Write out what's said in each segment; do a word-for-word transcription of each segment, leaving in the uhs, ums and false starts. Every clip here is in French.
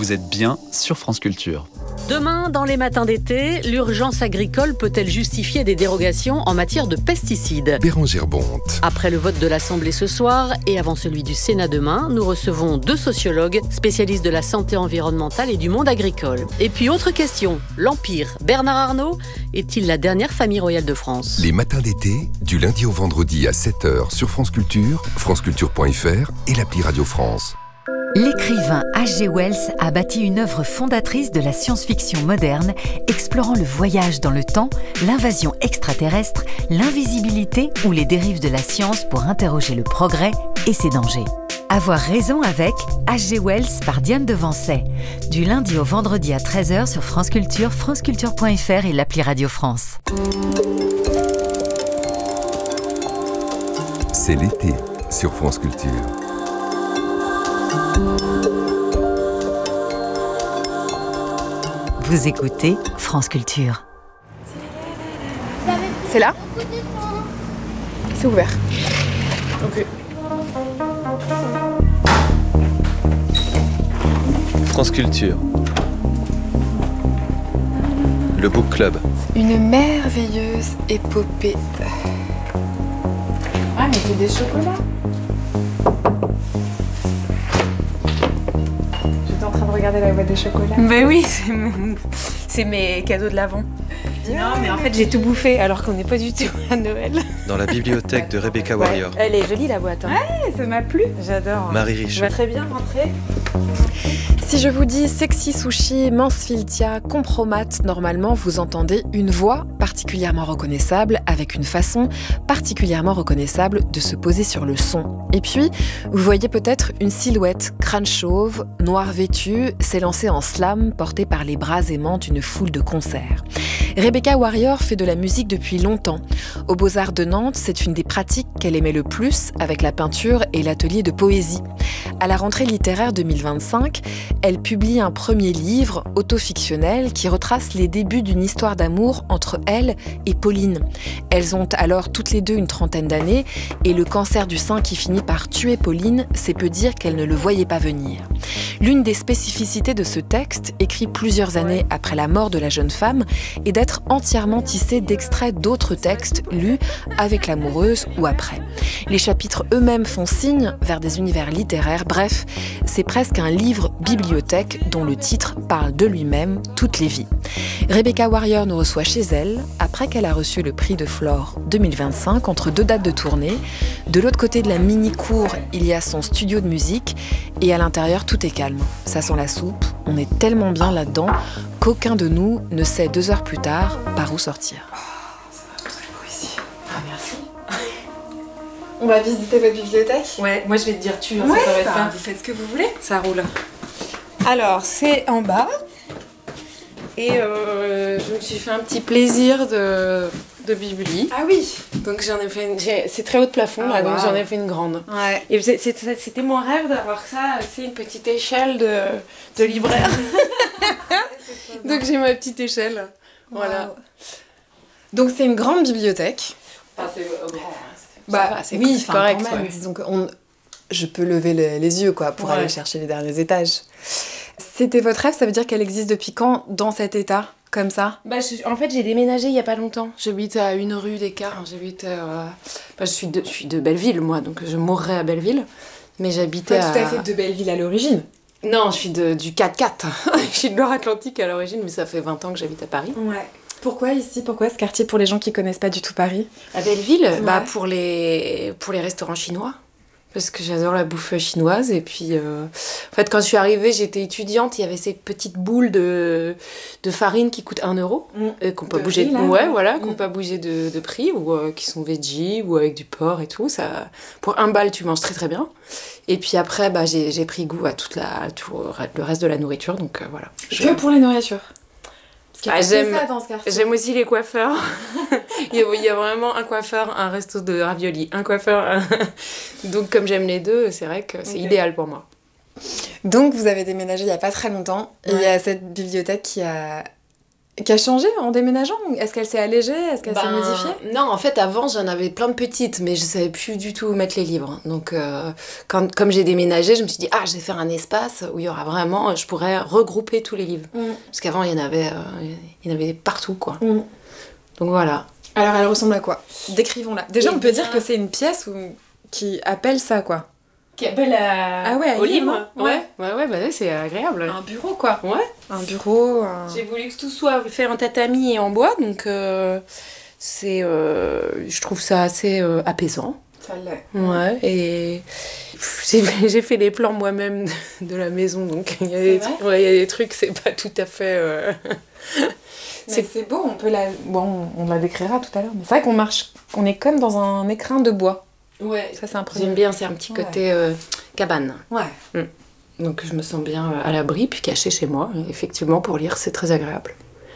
vous êtes bien sur France Culture. Demain, dans les matins d'été, l'urgence agricole peut-elle justifier des dérogations en matière de pesticides ? Bérangère Bonte. Après le vote de l'Assemblée ce soir et avant celui du Sénat demain, nous recevons deux sociologues spécialistes de la santé environnementale et du monde agricole. Et puis autre question, l'Empire, Bernard Arnault, est-il la dernière famille royale de France ? Les matins d'été, du lundi au vendredi à sept heures sur France Culture, franceculture point f r et l'appli Radio France. L'écrivain H G Wells a bâti une œuvre fondatrice de la science-fiction moderne, explorant le voyage dans le temps, l'invasion extraterrestre, l'invisibilité ou les dérives de la science pour interroger le progrès et ses dangers. Avoir raison avec H G Wells par Diane Devancey. Du lundi au vendredi à treize heures sur France Culture, franceculture point f r et l'appli Radio France. C'est l'été sur France Culture. Vous écoutez France Culture. C'est là ? C'est ouvert. Ok. France Culture. Le Book Club. Une merveilleuse épopée. Ah, mais c'est des chocolats. J'étais en train de regarder la boîte des chocolats. Ben oui, c'est, mon... c'est mes cadeaux de l'avant. Non, mais en fait, j'ai tout bouffé alors qu'on n'est pas du tout à Noël. Dans la bibliothèque de Rebecca Warrior. Ouais, elle est jolie la boîte. Hein. Ouais, ça m'a plu. J'adore. Marie Riche. Je vais très bien rentrer. Si je vous dis sexy sushi, mince filtia, compromat, normalement vous entendez une voix particulièrement reconnaissable avec une façon particulièrement reconnaissable de se poser sur le son. Et puis, vous voyez peut-être une silhouette crâne chauve, noir vêtu, s'élancer en slam portée par les bras aimants d'une foule de concerts. Rebecca Warrior fait de la musique depuis longtemps. Aux Beaux-Arts de Nantes, c'est une des pratiques qu'elle aimait le plus avec la peinture et l'atelier de poésie. À la rentrée littéraire deux mille vingt-cinq, elle publie un premier livre autofictionnel qui retrace les débuts d'une histoire d'amour entre elle et Pauline. Elles ont alors toutes les deux une trentaine d'années et le cancer du sein qui finit par tuer Pauline, c'est peu dire qu'elle ne le voyait pas venir. L'une des spécificités de ce texte, écrit plusieurs années après la mort de la jeune femme, est d'être entièrement tissé d'extraits d'autres textes lus avec l'amoureuse ou après. Les chapitres eux-mêmes font signe vers des univers littéraires, bref, c'est presque un livre bibliothèque dont le titre parle de lui-même, toutes les vies. Rebecca Warrior nous reçoit chez elle, après qu'elle a reçu le prix de Flore deux mille vingt-cinq, entre deux dates de tournée. De l'autre côté de la mini-cour, il y a son studio de musique, et à l'intérieur, tout est calme. Ça sent la soupe, on est tellement bien là-dedans qu'aucun de nous ne sait deux heures plus tard par où sortir. Oh, ça va très beau ici. Ah, merci. On va visiter votre bibliothèque ? Ouais, moi je vais te dire tu, hein, ouais, ça va être bah, pas. vous faites ce que vous voulez. Ça roule. Alors, c'est en bas. Et euh, je me suis fait un petit plaisir de, de bibli. Ah oui. Donc j'en ai fait une... j'ai... C'est très haut de plafond, ah, là, wow. donc j'en ai fait une grande. Ouais. Et c'est, c'est, c'était mon rêve d'avoir ça, c'est une petite échelle de, de libraire. Donc j'ai ma petite échelle. Wow. Voilà. Donc c'est une grande bibliothèque. Enfin, c'est euh, grand. Bah, va, c'est oui, c'est correct. Quand même, ouais. Disons que on... je peux lever le, les yeux quoi, pour ouais. aller chercher les derniers étages. C'était votre rêve, ça veut dire qu'elle existe depuis quand dans cet état, comme ça ? Bah, je, en fait, j'ai déménagé il y a pas longtemps. J'habite à une rue d'écart. J'habite. Euh... Bah, je suis de, je suis de Belleville, moi, donc je mourrais à Belleville. Mais j'habitais pas à. Tout à fait de Belleville à l'origine. Non, je suis de, du quatre quatre. Je suis de Loire-Atlantique à l'origine, mais ça fait vingt ans que j'habite à Paris. Ouais. Pourquoi ici ? Pourquoi ce quartier pour les gens qui connaissent pas du tout Paris ? À Belleville, ouais. bah pour les pour les restaurants chinois. Parce que j'adore la bouffe chinoise. Et puis, euh, en fait, quand je suis arrivée, j'étais étudiante. Il y avait ces petites boules de, de farine qui coûtent un euro. Mmh. Et qu'on peut de bouger riz, là, ouais, ouais. voilà, mmh. qu'on peut bouger de, de prix, ou euh, qui sont veggie, ou avec du porc et tout. Ça, pour un bal, tu manges très très bien. Et puis après, bah, j'ai, j'ai pris goût à toute la, tout le reste de la nourriture. Donc euh, voilà. Je... Que pour la nourriture ? Ah, j'aime, j'aime aussi les coiffeurs. il, y a, il y a vraiment un coiffeur, un resto de raviolis, un coiffeur. Un... Donc comme j'aime les deux, c'est vrai que c'est okay. idéal pour moi. Donc vous avez déménagé il n'y a pas très longtemps. Ouais. Et il y a cette bibliothèque qui a Qui a changé en déménageant? Est-ce qu'elle s'est allégée? Est-ce qu'elle Ben, s'est modifiée? Non, en fait, avant, j'en avais plein de petites, mais je savais plus du tout où mettre les livres. Donc, euh, quand, comme j'ai déménagé, je me suis dit, ah, je vais faire un espace où il y aura vraiment, je pourrais regrouper tous les livres. Mm. Parce qu'avant, il y en avait, euh, il y en avait partout, quoi. Mm. Donc voilà. Alors, elle ressemble à quoi? Décrivons-la. Déjà, Eh on peut bien- dire que c'est une pièce où... qui appelle ça, quoi. Qui appelle à... Ah ouais, à au lire, livre. hein. Ouais, ouais, ouais, bah ouais, c'est agréable. Un bureau, quoi. Ouais. Un bureau, un... J'ai voulu que tout soit fait en tatami et en bois, donc euh, c'est, euh, je trouve ça assez euh, apaisant. Ça l'est. Ouais, et j'ai, j'ai fait les plans moi-même de, de la maison, donc il y a des C'est trucs, ouais, il y a des trucs, c'est pas tout à fait... euh, C'est, c'est beau, on peut la... Bon, on la décrira tout à l'heure, mais c'est vrai qu'on marche... On est comme dans un écrin de bois. Ouais, Ça, c'est un premier. j'aime bien, c'est un petit Ouais. côté euh, cabane. Ouais. Donc je me sens bien euh, à l'abri, puis cachée chez moi. Et effectivement, pour lire, c'est très agréable.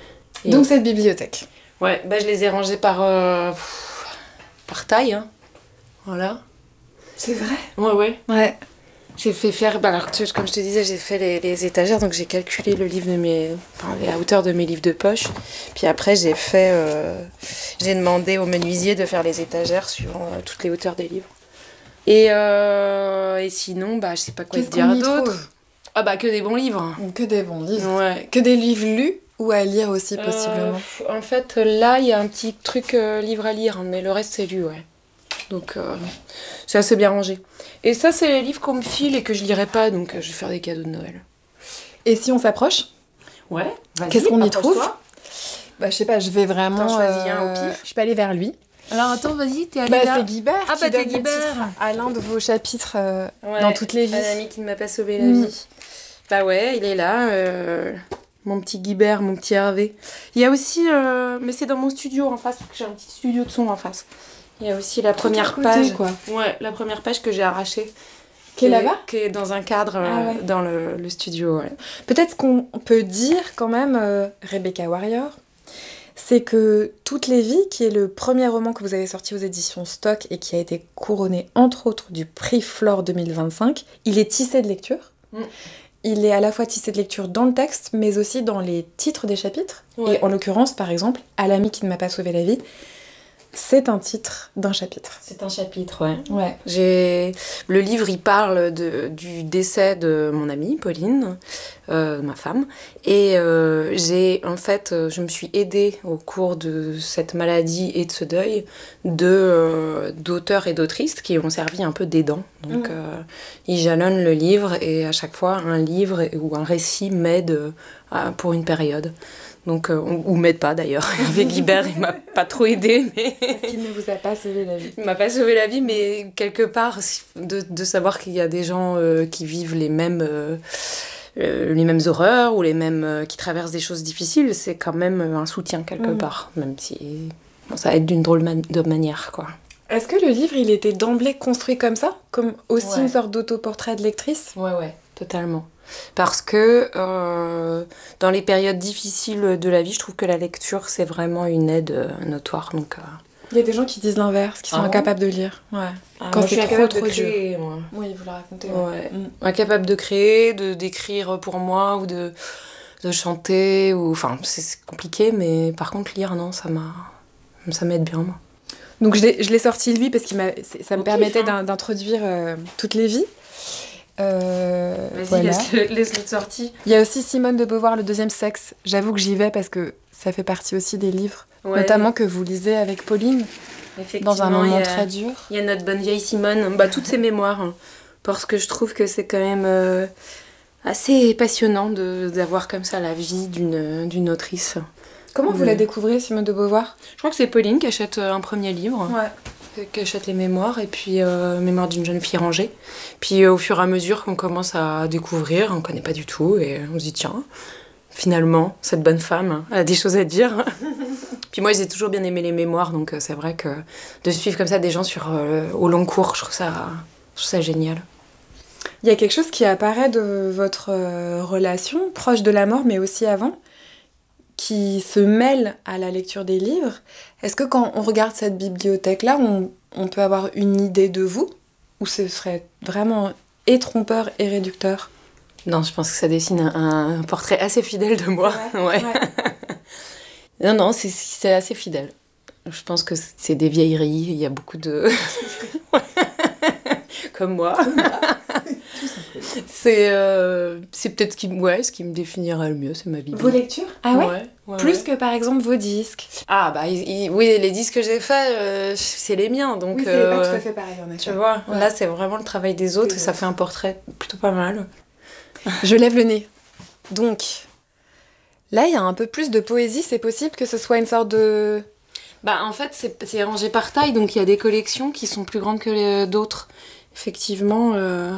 Et Donc, cette bibliothèque. ouais, bah, je les ai rangés par, euh, pff, par taille, hein. Voilà. C'est vrai? Ouais, ouais. Ouais. J'ai fait faire, bah alors, tu- comme je te disais, j'ai fait les, les étagères, donc j'ai calculé le livre de mes, enfin, la hauteur de mes livres de poche. Puis après, j'ai fait, euh, j'ai demandé au menuisier de faire les étagères suivant euh, toutes les hauteurs des livres. Et, euh, et sinon, bah, je sais pas quoi Qu'est-ce te dire qu'on y d'autre. trouve? Ah bah que des bons livres. Que des bons livres. Ouais. Que des livres lus ou à lire aussi, possiblement. Euh, en fait, là, il y a un petit truc euh, livre à lire, mais le reste, c'est lu, ouais. Donc, euh, c'est assez bien rangé. Et ça, c'est les livres qu'on me file et que je lirai pas, donc euh, je vais faire des cadeaux de Noël. Et si on s'approche? Ouais. Qu'est-ce qu'on y trouve? Bah, je sais pas, je vais vraiment... T'en choisis un au pif? Je peux aller vers lui. Alors attends, vas-y, t'es allée Bah, là. c'est Guibert Ah, qui bah, t'es donne le Guibert. titre à l'un de vos chapitres euh, Ouais, dans toutes les vies. un ami qui ne m'a pas sauvé la Mm. vie. Bah ouais, il est là, euh, mon petit Guibert, mon petit Hervé. Il y a aussi, euh, mais c'est dans mon studio en face, parce que j'ai un petit studio de son en face. Il y a aussi la première Tout à côté, page. quoi. Ouais, la première page que j'ai arrachée. Qui est là-bas? Qui est dans un cadre euh, Ah ouais. dans le, le studio, ouais. Peut-être qu'on peut dire quand même, euh, Rebecca Warrior, c'est que Toutes les vies, qui est le premier roman que vous avez sorti aux éditions Stock et qui a été couronné entre autres du prix Flore deux mille vingt-cinq, il est tissé de lecture. Mm. Il est à la fois tissé de lecture dans le texte, mais aussi dans les titres des chapitres. Ouais. Et en l'occurrence, par exemple, À l'ami qui ne m'a pas sauvé la vie, c'est un titre d'un chapitre. C'est un chapitre, ouais. Ouais. J'ai... Le livre, il parle de, du décès de mon amie, Pauline, euh, ma femme. Et euh, j'ai, en fait, euh, je me suis aidée au cours de cette maladie et de ce deuil de, euh, d'auteurs et d'autrices qui ont servi un peu d'aidants. Donc, Mmh. euh, ils jalonnent le livre et à chaque fois, un livre ou un récit m'aide euh, pour une période. Donc, euh, ou m'aide pas d'ailleurs. Avec Guibert, il m'a pas trop aidé, mais... Parce qu'il ne vous a pas sauvé la vie. Il m'a pas sauvé la vie, mais quelque part, de, de savoir qu'il y a des gens euh, qui vivent les mêmes, euh, euh, les mêmes horreurs ou les mêmes, euh, qui traversent des choses difficiles, c'est quand même un soutien quelque Mhm. part, même si bon, ça aide d'une drôle man- de manière, quoi. Est-ce que le livre, il était d'emblée construit comme ça? Comme aussi Ouais. une sorte d'autoportrait de lectrice? Ouais, ouais, totalement. Parce que euh, dans les périodes difficiles de la vie, je trouve que la lecture, c'est vraiment une aide euh, notoire. Donc, euh, Il y a des gens qui disent l'inverse, qui sont Ah bon incapables de lire. Ouais. Quand moi, je c'est suis trop, incapable trop de créer, moi. Oui, vous le racontez. Ouais. Mm. Incapable de créer, de d'écrire pour moi ou de, de chanter. Ou... Enfin, c'est c'est compliqué, mais par contre, lire, non, ça m'a ça m'aide bien, moi. Donc je l'ai, je l'ai sorti lui parce que ça me Au permettait pif, hein. d'in- d'introduire euh, toutes les vies. Euh, Vas-y, voilà. laisse-le laisse-le de sortie. Il y a aussi Simone de Beauvoir, Le deuxième sexe. J'avoue que j'y vais parce que ça fait partie aussi des livres, Ouais, notamment que vous lisez avec Pauline, effectivement, dans un il moment y a- très dur. Il y a notre bonne vieille Simone, bah, toutes ses mémoires, hein, parce que je trouve que c'est quand même euh, assez passionnant de, d'avoir comme ça la vie d'une, d'une autrice. Comment vous Ouais. la découvrez, Simone de Beauvoir? Je crois que c'est Pauline qui achète euh, un premier livre, Ouais. qui achète les mémoires, et puis euh, Mémoires d'une jeune fille rangée. Puis euh, au fur et à mesure qu'on commence à découvrir, on connaît pas du tout, et on se dit tiens, finalement, cette bonne femme elle a des choses à dire. Puis moi, j'ai toujours bien aimé les mémoires, donc euh, c'est vrai que de suivre comme ça des gens sur, euh, au long cours, je trouve ça, je trouve ça génial. Il y a quelque chose qui apparaît de votre euh, relation, proche de la mort, mais aussi avant, qui se mêle à la lecture des livres. Est-ce que quand on regarde cette bibliothèque-là, on, on peut avoir une idée de vous? Ou ce serait vraiment et trompeur et réducteur? Non, je pense que ça dessine un, un portrait assez fidèle de moi. Ouais. Non, non, c'est, c'est assez fidèle. Je pense que c'est des vieilleries, il y a beaucoup de... Comme moi. c'est, euh, c'est peut-être ce qui, ouais, ce qui me définirait le mieux, c'est ma vie. Vos lectures ? Ah ouais, ouais, ouais Plus ouais. que par exemple vos disques. Ah bah il, il, oui, les disques que j'ai faits, euh, c'est les miens, donc... Oui, c'est euh, pas tout à fait pareil en effet. Tu vois, ouais. Là c'est vraiment le travail des autres, et ça fait un portrait plutôt pas mal. Je lève le nez. Donc, là il y a un peu plus de poésie, c'est possible que ce soit une sorte de... Bah en fait c'est, c'est rangé par taille, donc il y a des collections qui sont plus grandes que les, d'autres. Effectivement... Euh...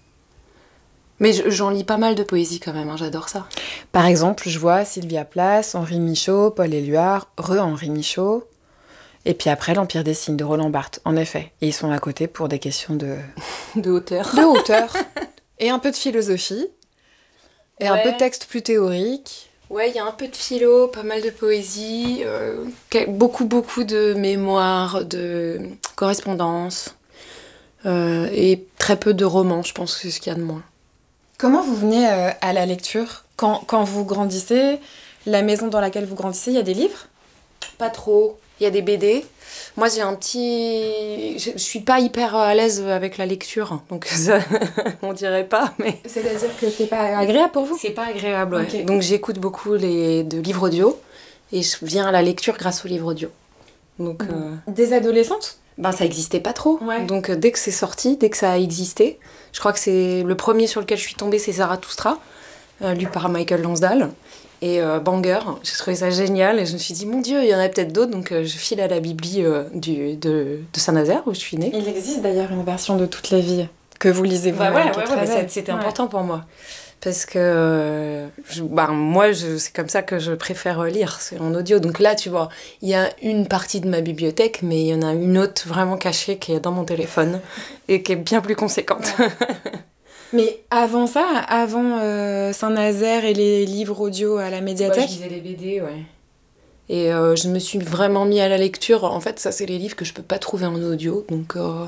Mais j'en lis pas mal de poésie quand même, hein, j'adore ça. Par exemple, je vois Sylvia Plath, Henri Michaud, Paul Éluard, re-Henri Michaud, et puis après l'Empire des signes de Roland Barthes, en effet. Et ils sont à côté pour des questions de... de hauteur. De hauteur. Et un peu de philosophie, et ouais. un peu de texte plus théorique. Ouais, il y a un peu de philo, pas mal de poésie, euh, beaucoup, beaucoup de mémoires, de correspondances, euh, et très peu de romans, je pense que c'est ce qu'il y a de moins. Comment vous venez euh, à la lecture quand, quand vous grandissez, la maison dans laquelle vous grandissez, il y a des livres ? Pas trop. Il y a des B D. Moi, j'ai un petit... Je, je suis pas hyper à l'aise avec la lecture, donc ça, on dirait pas, mais... C'est-à-dire que c'est pas agréable pour vous ? C'est pas agréable, ouais. Okay. Donc j'écoute beaucoup les, de livres audio, et je viens à la lecture grâce aux livres audio. Donc, mmh. euh... Des adolescentes ? Ben, ça existait pas trop. Ouais. Donc euh, dès que c'est sorti, dès que ça a existé, je crois que c'est le premier sur lequel je suis tombée, c'est Zarathustra, euh, lu par Michael Lansdale. Et euh, Banger, j'ai trouvé ça génial et je me suis dit, mon Dieu, il y en a peut-être d'autres, donc euh, je file à la Bibli euh, du, de, de Saint-Nazaire, où je suis née. Il existe d'ailleurs une version de Toutes les vies que vous lisez vous-même. Ouais, ouais, ouais, ouais, ouais, c'était ouais. important pour moi. Parce que euh, je, bah, moi, je, c'est comme ça que je préfère lire, c'est en audio. Donc là, tu vois, il y a une partie de ma bibliothèque, mais il y en a une autre vraiment cachée qui est dans mon téléphone et qui est bien plus conséquente. Ouais. Mais avant ça, avant euh, Saint-Nazaire et les livres audio à la médiathèque... Ouais, je lisais les B D, ouais. Et euh, je me suis vraiment mis à la lecture. En fait, ça, c'est les livres que je peux pas trouver en audio, donc... Euh,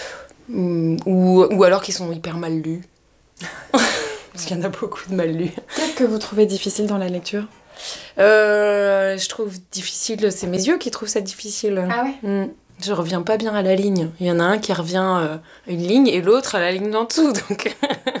ou, ou alors qui sont hyper mal lus. Parce qu'il y en a beaucoup de mal lus. Qu'est-ce que vous trouvez difficile dans la lecture ? euh, Je trouve difficile... C'est mes yeux qui trouvent ça difficile. Ah ouais mmh. Je reviens pas bien à la ligne. Il y en a un qui revient à une ligne et l'autre à la ligne d'en dessous. Donc,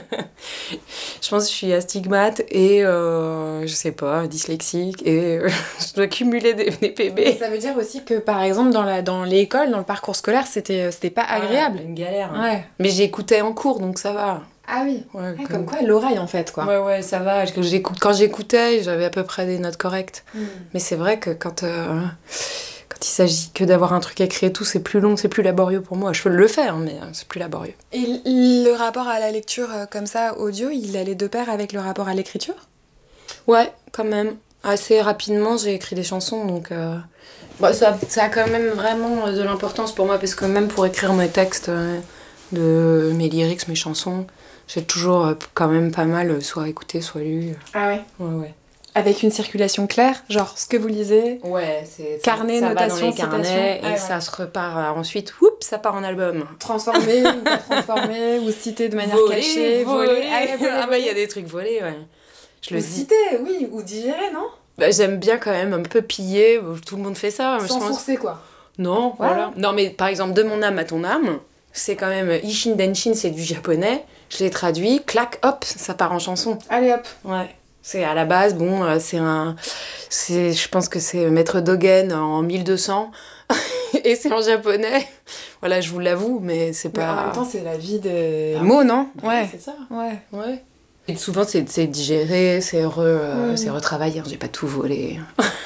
je pense que je suis astigmate et, euh, je sais pas, dyslexique et euh, je dois cumuler des, des P B. Et ça veut dire aussi que, par exemple, dans, la, dans l'école, dans le parcours scolaire, c'était, c'était pas agréable. Ah, une galère. Hein. Ouais. Mais j'écoutais en cours, donc ça va. Ah oui, ouais, ouais, comme... comme quoi l'oreille en fait quoi. Ouais ouais ça va, j'écoute... quand j'écoutais j'avais à peu près des notes correctes. Mm. Mais c'est vrai que quand, euh, quand il s'agit que d'avoir un truc écrit et tout, c'est plus long, c'est plus laborieux pour moi. Je peux le faire mais c'est plus laborieux. Et le rapport à la lecture comme ça, audio, il allait de pair avec le rapport à l'écriture ? Ouais, quand même. Assez rapidement j'ai écrit des chansons donc... Euh... Bon, ça, ça a quand même vraiment de l'importance pour moi parce que même pour écrire mes textes, euh, de mes lyrics, mes chansons... J'ai toujours euh, quand même pas mal euh, soit écouté, soit lu. Ah ouais ? Ouais, ouais. Avec une circulation claire, genre ce que vous lisez ? Ouais, c'est... Carnet, ça, ça notation, va dans les carnets, ah, et ouais. ça se repart euh, ensuite, oups, ça part en album. Transformé, ou pas transformé, ou cité de manière volé, cachée, volé. volé. Ah, ouais, ah bah il y a des trucs volés, ouais. Je ou le cité, oui, ou digéré, non ? Bah, j'aime bien quand même un peu piller, tout le monde fait ça. Sans je pense... sourcer, quoi. Non, voilà. voilà. Non, mais par exemple, de mon âme à ton âme, c'est quand même Ishin Denshin, c'est du japonais. Je l'ai traduit, clac, hop, ça part en chanson. Allez hop. Ouais. C'est à la base, bon, euh, c'est un... C'est, je pense que c'est Maître Dogen en mille deux cents. Et c'est en japonais. Voilà, je vous l'avoue, mais c'est pas... Mais en même temps, c'est la vie des ah, mots, non ? Ouais. C'est ça. Ouais. Ouais. Et souvent, c'est, c'est digéré, c'est, re, euh, mmh. c'est retravaillé. J'ai pas tout volé.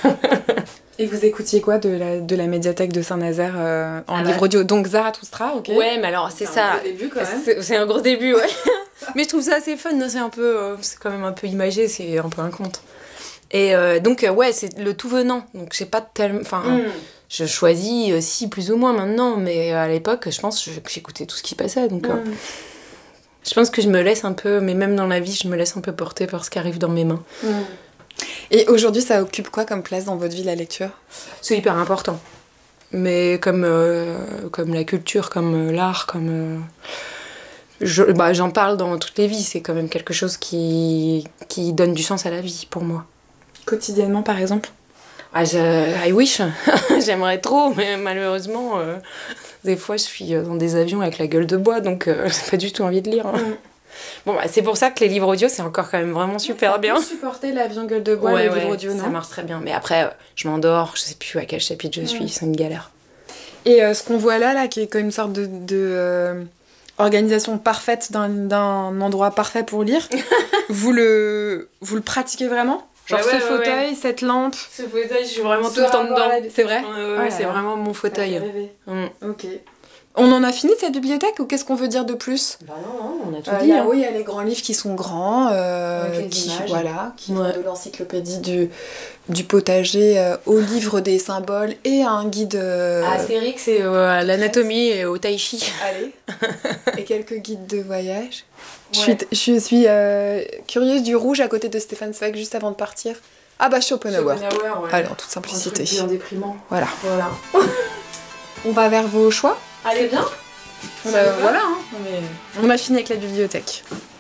Et vous écoutiez quoi de la, de la médiathèque de Saint-Nazaire euh, en ah livre bah. audio ? Donc Zarathustra, ok. Ouais, mais alors c'est, c'est ça. C'est un gros début quand même. C'est, c'est un gros début, ouais. Mais je trouve ça assez fun, c'est un peu, euh, c'est quand même un peu imagé, c'est un peu un conte. Et euh, donc euh, ouais, c'est le tout venant. Donc j'ai pas tellement, enfin, mm. je choisis euh, si plus ou moins maintenant, mais à l'époque, je pense que j'écoutais tout ce qui passait. Donc mm. euh, je pense que je me laisse un peu, mais même dans la vie, je me laisse un peu porter par ce qui arrive dans mes mains. Mm. Et aujourd'hui, ça occupe quoi comme place dans votre vie, la lecture ? C'est hyper important. Mais comme, euh, comme la culture, comme euh, l'art, comme... Euh, je, bah, j'en parle dans toutes les vies. C'est quand même quelque chose qui, qui donne du sens à la vie, pour moi. Quotidiennement, par exemple ? Ah, je... I wish. J'aimerais trop, mais malheureusement, euh, des fois, je suis dans des avions avec la gueule de bois, donc euh, j'ai pas du tout envie de lire. Hein. Bon, bah, c'est pour ça que les livres audio, c'est encore quand même vraiment super ça bien. peut supporter l'avion gueule de bois, ouais, les ouais, livres audio, non? Ça marche très bien. Mais après, euh, je m'endors, je sais plus à quel chapitre je suis, ouais. C'est une galère. Et euh, ce qu'on voit là, là, qui est comme une sorte de, de euh, organisation parfaite d'un, d'un endroit parfait pour lire, vous, le, vous le pratiquez vraiment? Genre ouais, ce ouais, fauteuil, ouais. cette lampe. Ce fauteuil, je suis vraiment tout le temps dedans. C'est vrai? Ouais, ouais, ouais, c'est là. Vraiment mon fauteuil. Mmh. Ok. On en a fini de cette bibliothèque ou qu'est-ce qu'on veut dire de plus? Bah non, non, on a tout euh, dit. Là, hein. oui, il y a les grands livres qui sont grands, euh, qui, images. Voilà, qui ouais. vont de l'encyclopédie du, du potager euh, au livre des symboles et à un guide... Euh... À Astérix et euh, à l'anatomie et au tai chi. Allez. Et quelques guides de voyage. Ouais. Je suis, je suis euh, curieuse du rouge à côté de Stefan Zweig juste avant de partir. Ah bah Schopenhauer. Schopenhauer, ouais. Allez, en toute simplicité. Un truc bien déprimant. Voilà. Voilà. On va vers vos choix. Allez, bien. Bah, voilà, hein. on, est... on a fini avec la bibliothèque.